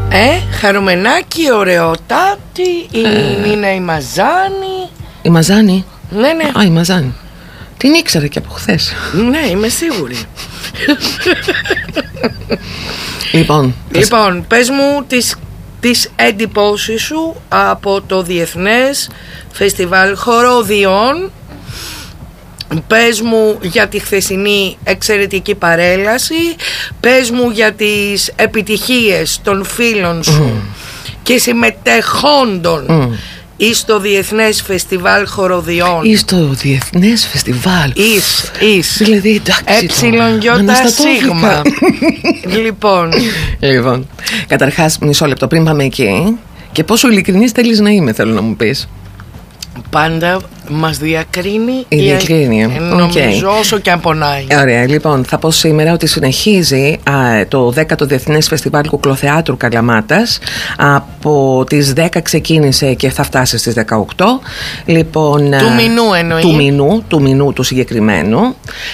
Χαρουμενάκι, ωραιοτάτη, η Νίνα η Μαζάνη. Η Μαζάνη? Ναι. Α, η Μαζάνη. Την ήξερα και από χθες. Ναι, είμαι σίγουρη. Λοιπόν, πες μου τις εντυπώσεις σου από το Διεθνές Φεστιβάλ Χοροδιών. Πες μου για τη χθεσινή εξαιρετική παρέλαση. Πες μου για τις επιτυχίες των φίλων σου και συμμετεχόντων εις το Διεθνές Φεστιβάλ Χοροδιών. Εις το Διεθνές Φεστιβάλ. Εις. Δηλαδή, εντάξει. σίγμα. Λοιπόν, καταρχάς, μισό λεπτό πριν πάμε εκεί. Και πόσο ειλικρινής θέλεις να είμαι, θέλω να μου πεις. Πάντα μας διακρίνει η ειλικρίνεια. Νομίζω όσο και αν πονάει. Ωραία, λοιπόν, θα πω σήμερα ότι συνεχίζει το 10ο Διεθνές Φεστιβάλ Κουκλοθεάτρου Καλαμάτας. Από τις 10 ξεκίνησε και θα φτάσει στις 18. Λοιπόν, του μηνού εννοεί. Του μηνού του συγκεκριμένου.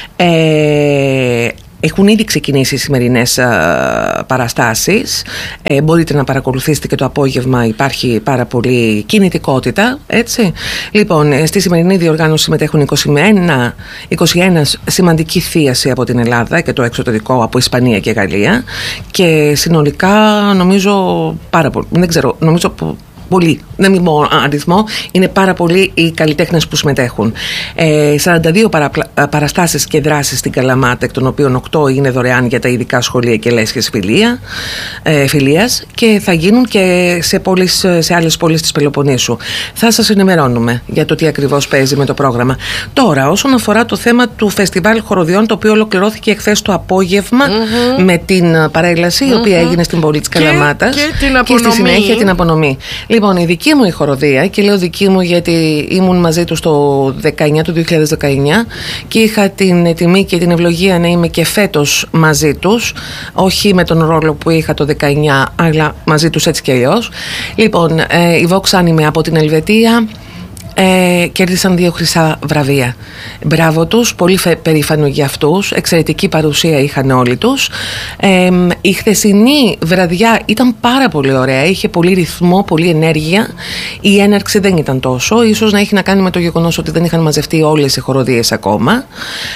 Έχουν ήδη ξεκινήσει οι σημερινές παραστάσεις. Μπορείτε να παρακολουθήσετε και το απόγευμα. Υπάρχει πάρα πολύ κινητικότητα, έτσι. Λοιπόν, στη σημερινή διοργάνωση συμμετέχουν 21 σημαντική θίαση από την Ελλάδα και το εξωτερικό, από Ισπανία και Γαλλία. Και συνολικά νομίζω πάρα πολύ. Δεν ξέρω, νομίζω πολύ, δεν μην πω αριθμό, είναι πάρα πολλοί οι καλλιτέχνες που συμμετέχουν. 42 παραστάσεις και δράσεις στην Καλαμάτα, εκ των οποίων 8 είναι δωρεάν για τα ειδικά σχολεία και λέσχες φιλίας, και θα γίνουν και σε άλλες πόλεις της Πελοποννήσου. Θα σας ενημερώνουμε για το τι ακριβώς παίζει με το πρόγραμμα. Τώρα, όσον αφορά το θέμα του Φεστιβάλ Χοροδιών, το οποίο ολοκληρώθηκε εχθές το απόγευμα με την παρέλαση, η οποία έγινε στην πόλη της Καλαμάτας και στη συνέχεια την απονομή. Λοιπόν, η δική μου η χοροδία, και λέω δική μου γιατί ήμουν μαζί τους το 2019 και είχα την τιμή και την ευλογία να είμαι και φέτος μαζί τους, όχι με τον ρόλο που είχα το 19, αλλά μαζί τους έτσι και αλλιώς. Λοιπόν, η Vox Anime από την Ελβετία κέρδισαν 2 χρυσά βραβεία. Μπράβο τους, πολύ περήφανο για αυτούς. Εξαιρετική παρουσία είχαν όλοι τους. Η χθεσινή βραδιά ήταν πάρα πολύ ωραία. Είχε πολύ ρυθμό, πολύ ενέργεια. Η έναρξη δεν ήταν τόσο. Ίσως να έχει να κάνει με το γεγονός ότι δεν είχαν μαζευτεί όλες οι χοροδίες ακόμα.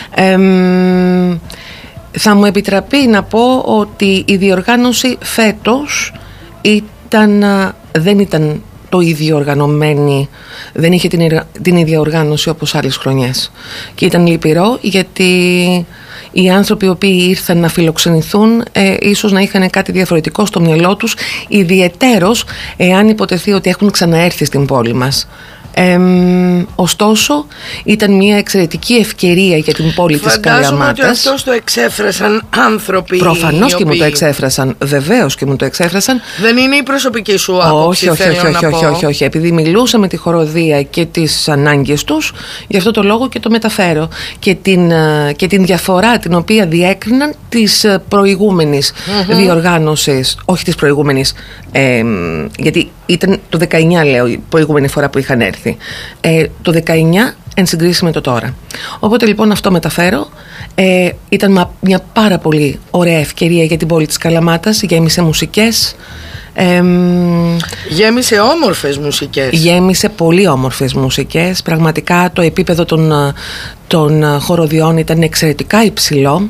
Θα μου επιτραπεί να πω ότι η διοργάνωση φέτος δεν ήταν το ίδιο οργανωμένη, δεν είχε την ίδια οργάνωση όπως άλλες χρονιές. Και ήταν λυπηρό, γιατί οι άνθρωποι οι οποίοι ήρθαν να φιλοξενηθούν ίσως να είχαν κάτι διαφορετικό στο μυαλό τους, ιδιαιτέρως εάν υποτεθεί ότι έχουν ξαναέρθει στην πόλη μας. Ωστόσο ήταν μια εξαιρετική ευκαιρία για την πόλη της Καλαμάτας. Φαντάζομαι ότι αυτός το εξέφρασαν άνθρωποι. Προφανώς και μου το εξέφρασαν. Βεβαίως και μου το εξέφρασαν. Δεν είναι η προσωπική σου άποψη? Όχι. Επειδή μιλούσα με τη χοροδία και τις ανάγκες τους, γι' αυτό το λόγο και το μεταφέρω. Και την διαφορά την οποία διέκριναν της προηγούμενης διοργάνωσης. Όχι της προηγούμενης, γιατί ήταν το 19, λέω, η προηγούμενη φορά που είχαν έρθει. Το 19 εν συγκρίση με το τώρα. Οπότε λοιπόν αυτό μεταφέρω. Ήταν μια πάρα πολύ ωραία ευκαιρία για την πόλη της Καλαμάτας. Γέμισε μουσικές. Γέμισε όμορφες μουσικές. Γέμισε πολύ όμορφες μουσικές. Πραγματικά το επίπεδο των χοροδιών ήταν εξαιρετικά υψηλό.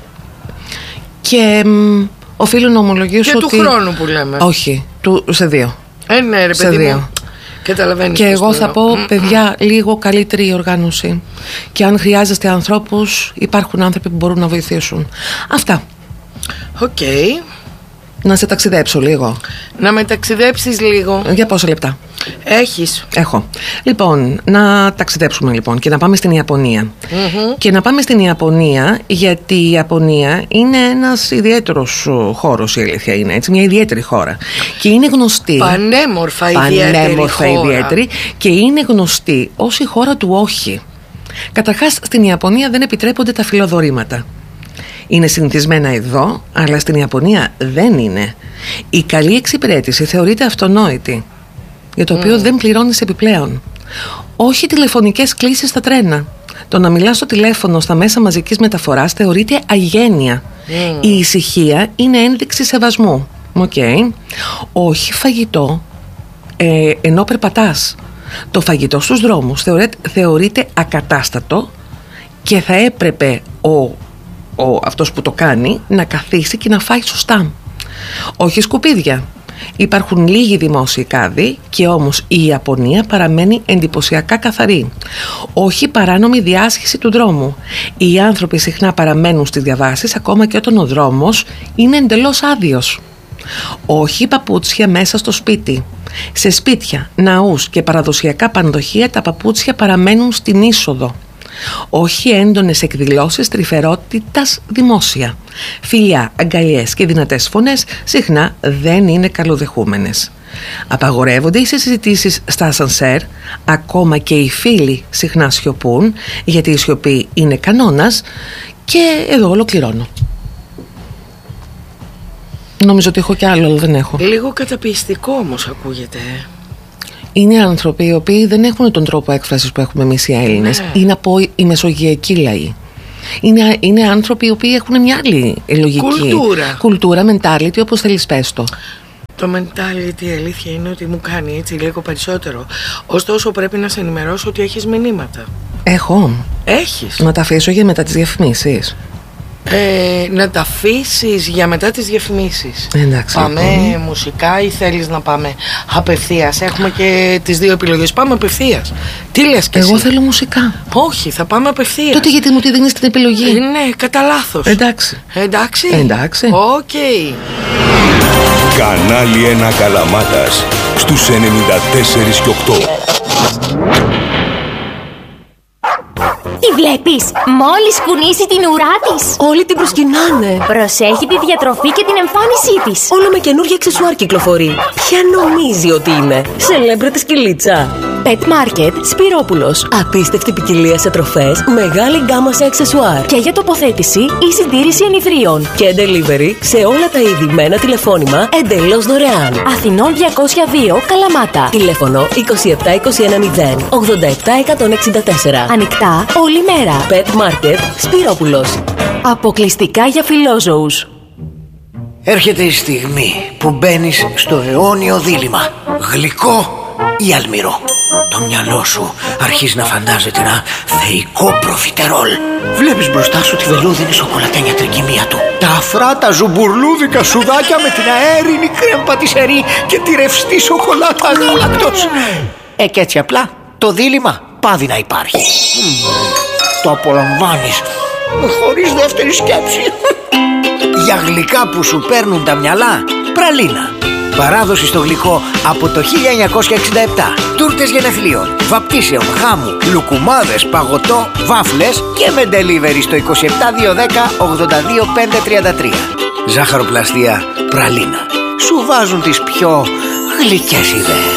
Και οφείλω να ομολογήσω ότι... Και του χρόνου που λέμε. Όχι, σε 2. Ναι, ρε παιδί μου. Καταλαβαίνεις. Και εγώ θα πω, παιδιά, λίγο καλύτερη η οργάνωση. Και αν χρειάζεστε ανθρώπους, υπάρχουν άνθρωποι που μπορούν να βοηθήσουν. Αυτά. Οκ. Να σε ταξιδέψω λίγο. Να με ταξιδέψεις λίγο. Για πόσα λεπτά? Έχεις? Έχω. Λοιπόν, να ταξιδέψουμε λοιπόν και να πάμε στην Ιαπωνία. Και να πάμε στην Ιαπωνία, γιατί η Ιαπωνία είναι ένας ιδιαίτερος χώρος, η αλήθεια είναι, έτσι, μια ιδιαίτερη χώρα. Και είναι γνωστή. Πανέμορφα ιδιαίτερη. Και είναι γνωστή ως η χώρα του όχι. Καταρχάς, στην Ιαπωνία δεν επιτρέπονται τα φιλοδορήματα. Είναι συνηθισμένα εδώ, αλλά στην Ιαπωνία δεν είναι. Η καλή εξυπηρέτηση θεωρείται αυτονόητη, για το οποίο δεν πληρώνεις επιπλέον. Όχι τηλεφωνικές κλήσεις στα τρένα. Το να μιλάς στο τηλέφωνο στα μέσα μαζικής μεταφοράς θεωρείται αγένεια. Η ησυχία είναι ένδειξη σεβασμού. Okay. Όχι φαγητό ενώ περπατάς. Το φαγητό στους δρόμους θεωρείται ακατάστατο και θα έπρεπε αυτός που το κάνει να καθίσει και να φάει σωστά. Όχι σκουπίδια. Υπάρχουν λίγοι δημόσιοι κάδοι και όμως η Ιαπωνία παραμένει εντυπωσιακά καθαρή. Όχι παράνομη διάσχεση του δρόμου. Οι άνθρωποι συχνά παραμένουν στις διαβάσεις ακόμα και όταν ο δρόμος είναι εντελώς άδειος. Όχι παπούτσια μέσα στο σπίτι. Σε σπίτια, ναούς και παραδοσιακά πανδοχεία τα παπούτσια παραμένουν στην είσοδο. Όχι έντονες εκδηλώσεις τρυφερότητας δημόσια. Φιλιά, αγκαλιές και δυνατές φωνές συχνά δεν είναι καλοδεχούμενες. Απαγορεύονται οι συζητήσεις στα ασανσέρ, ακόμα και οι φίλοι συχνά σιωπούν, γιατί η σιωπή είναι κανόνας. Και εδώ ολοκληρώνω. Νομίζω ότι έχω κι άλλο, αλλά δεν έχω. Λίγο καταπιεστικό όμως ακούγεται. Είναι άνθρωποι οι οποίοι δεν έχουν τον τρόπο έκφρασης που έχουμε εμείς οι Έλληνες. Ναι. Είναι από οι μεσογειακοί λαοί. Είναι άνθρωποι οι οποίοι έχουν μια άλλη λογική κουλτούρα, mentality, όπως θέλεις πες το. Το mentality, η αλήθεια είναι ότι μου κάνει έτσι λίγο περισσότερο. Ωστόσο πρέπει να σε ενημερώσω ότι έχεις μηνύματα. Έχω. Έχεις. Να τα αφήσω για μετά τις διαφημίσεις. Να τα αφήσεις για μετά τις διαφημίσεις. Εντάξει. Πάμε μουσικά ή θέλεις να πάμε απευθείας? Έχουμε και τις δύο επιλογές. Πάμε απευθείας. Τι λες και εσύ? Εγώ θέλω μουσικά. Όχι, θα πάμε απευθείας. Τότε γιατί μου τη δίνεις την επιλογή? Ναι, κατά λάθος. Εντάξει. Εντάξει. Οκ. Κανάλι 1 Καλαμάτας στους 94 και 8. Τι βλέπεις? Μόλις κουνήσει την ουρά της, όλοι την προσκυνάνε. προσέχει τη διατροφή και την εμφάνισή της. Όλο με καινούργια αξεσουάρ κυκλοφορεί. Ποια νομίζει ότι είναι? Celebrity σκυλίτσα. Pet Market Σπυρόπουλος. Απίστευτη ποικιλία σε τροφές, μεγάλη γκάμα σε αξεσουάρ. Και για τοποθέτηση ή συντήρηση ενιδρίων. Και delivery σε όλα τα είδη με ένα τηλεφώνημα εντελώς δωρεάν. Αθηνών 202 Καλαμάτα. Τηλέφωνο 27210 87164. Ανοιχτά όλη μέρα. Pet Market Σπυρόπουλος. Αποκλειστικά για φιλόζωους. Έρχεται η στιγμή που μπαίνεις στο αιώνιο δίλημμα. Γλυκό ή αλμυρό? Το μυαλό σου αρχίζει να φαντάζεται ένα θεϊκό προφιτερόλ. Βλέπεις μπροστά σου τη βελούδινη σοκολατένια τρικυμία του, τα αφράτα ζουμπουρλούδικα σουδάκια με την αέρινη κρέμ πατησερή και τη ρευστή σοκολάτα γάλακτος. Και έτσι απλά το δίλημμα πάβει να υπάρχει. Το απολαμβάνεις χωρίς δεύτερη σκέψη. Για γλυκά που σου παίρνουν τα μυαλά, πραλίνα. Παράδοση στο γλυκό από το 1967. Τούρτες γενεθλίων, βαπτίσεων, χάμου, λουκουμάδες, παγωτό, βάφλες και με delivery στο 27210 82533. Ζάχαροπλαστεία πραλίνα. Σου βάζουν τις πιο γλυκές ιδέες.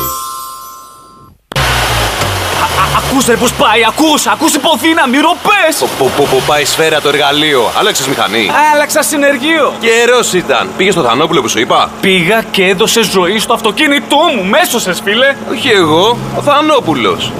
Ακούς ρε πως πάει, ακούς υποδύναμη, ροπές! Που πάει σφαίρα το εργαλείο. Άλλαξες μηχανή? Άλλαξα συνεργείο. Καιρός ήταν. Πήγες στο Θανόπουλο που σου είπα? Πήγα και έδωσε ζωή στο αυτοκίνητό μου. Μέσωσες φίλε. Όχι εγώ, ο Θανόπουλος.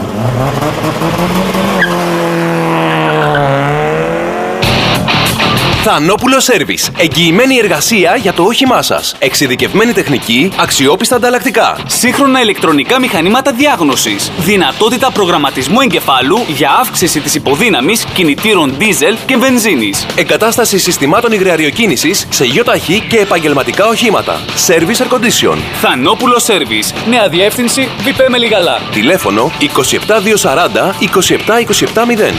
Θανόπουλο Σέρβις. Εγγυημένη εργασία για το όχημά σας. Εξειδικευμένη τεχνική, αξιόπιστα ανταλλακτικά. Σύγχρονα ηλεκτρονικά μηχανήματα διάγνωσης. Δυνατότητα προγραμματισμού εγκεφάλου για αύξηση της υποδύναμης κινητήρων δίζελ και βενζίνης. Εγκατάσταση συστημάτων υγραεριοκίνησης σε ΙΟΤΑΧΗ και επαγγελματικά οχήματα. Service Air Condition. Θανόπουλο Σέρβις. Νέα διεύθυνση Βιπέ Μελιγαλά. Τηλέφωνο 27240 27270.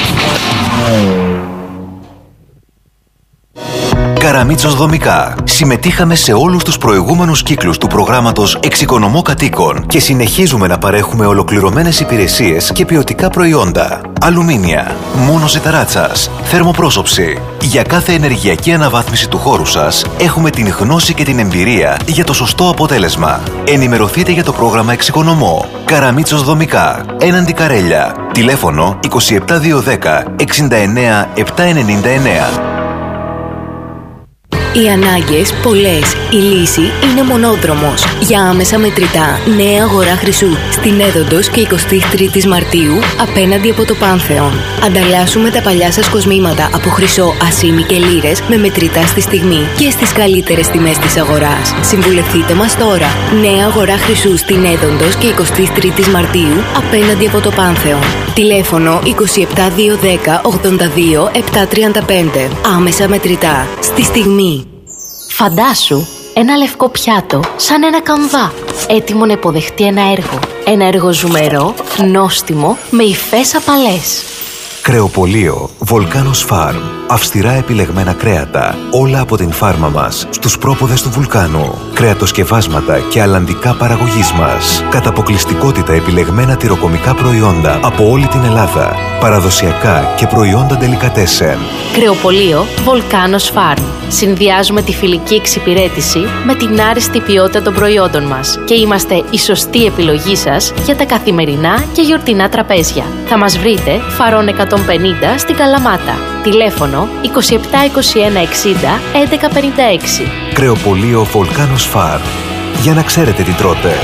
Καραμίτσος Δομικά. Συμμετείχαμε σε όλους τους προηγούμενους κύκλους του προγράμματος Εξοικονομώ Κατοίκων και συνεχίζουμε να παρέχουμε ολοκληρωμένες υπηρεσίες και ποιοτικά προϊόντα. Αλουμίνια, μόνωση ταράτσας, θερμοπρόσωψη. Για κάθε ενεργειακή αναβάθμιση του χώρου σας έχουμε την γνώση και την εμπειρία για το σωστό αποτέλεσμα. Ενημερωθείτε για το πρόγραμμα Εξοικονομώ. Καραμίτσος Δομικά. Έναντι Καρέλια. Τηλέφωνο 27210 69 799. Οι ανάγκες πολλές, η λύση είναι μονόδρομος. Για άμεσα μετρητά, νέα αγορά χρυσού στην Έδοντος και 23 Μαρτίου απέναντι από το Πάνθεον. Ανταλλάσσουμε τα παλιά σας κοσμήματα από χρυσό, ασήμι και λίρες με μετρητά στη στιγμή και στις καλύτερες τιμές της αγοράς. Συμβουλευτείτε μας τώρα. Νέα αγορά χρυσού στην Έδοντος και 23 Μαρτίου απέναντι από το Πάνθεον. Τηλέφωνο 27210 82 735. Άμεσα μετρητά. Στη στιγμή. Φαντάσου ένα λευκό πιάτο σαν ένα καμβά, έτοιμο να υποδεχτεί ένα έργο. Ένα έργο ζουμερό, νόστιμο, με υφές απαλές. Κρεοπωλείο Volcanos Farm. Αυστηρά επιλεγμένα κρέατα. Όλα από την φάρμα μας. Στους πρόποδες του βουλκάνου. Κρεατοσκευάσματα και αλλαντικά παραγωγής μας. Κατά αποκλειστικότητα επιλεγμένα τυροκομικά προϊόντα από όλη την Ελλάδα. Παραδοσιακά και προϊόντα ντελικατέσεν. Κρεοπωλείο Volcanos Farm. Συνδυάζουμε τη φιλική εξυπηρέτηση με την άριστη ποιότητα των προϊόντων μας και είμαστε η σωστή επιλογή σας για τα καθημερινά και γιορτινά τραπέζια. Θα μας βρείτε Φαρών 150 στην Καλαμάτα. Τηλέφωνο 27 21 60 11 56. Κρεοπωλείο Volcanos Farm. Για να ξέρετε τι τρώτε.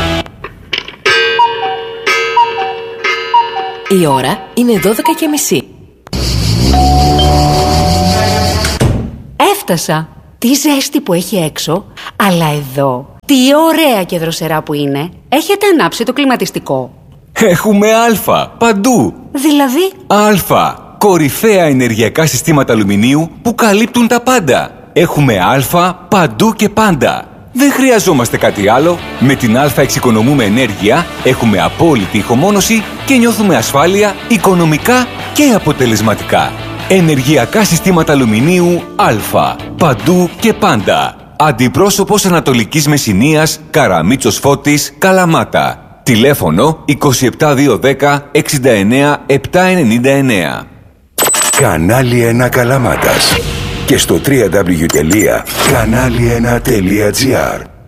Η ώρα είναι 12:30. Έφτασα. Τι ζέστη που έχει έξω, αλλά εδώ τι ωραία και δροσερά που είναι. Έχετε ανάψει το κλιματιστικό? Έχουμε Α παντού. Δηλαδή? Α. Κορυφαία ενεργειακά συστήματα αλουμινίου που καλύπτουν τα πάντα. Έχουμε Α παντού και πάντα. Δεν χρειαζόμαστε κάτι άλλο. Με την Α εξοικονομούμε ενέργεια, έχουμε απόλυτη ηχομόνωση και νιώθουμε ασφάλεια οικονομικά και αποτελεσματικά. Ενεργειακά συστήματα αλουμινίου Α. Παντού και πάντα. Αντιπρόσωπος Ανατολικής Μεσσηνίας, Καραμίτσος Φώτης, Καλαμάτα. Τηλέφωνο 27210 69 799. Κανάλι 1 Καλαμάτας και στο www.kanali1.gr.